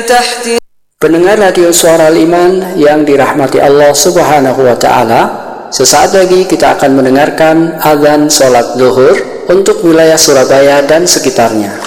تحت. Pendengar radio Suara Al-Iman yang dirahmati Allah Subhanahu wa Ta'ala, sesaat lagi kita akan mendengarkan azan sholat zuhur untuk wilayah Surabaya dan sekitarnya.